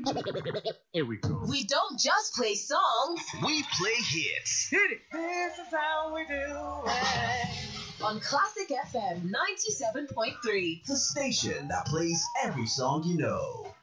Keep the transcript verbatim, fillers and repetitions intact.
Here we go. We don't just play songs. We play hits. Hit it. This is how we do it. On Classic F M ninety-seven point three. The station that plays every song you know.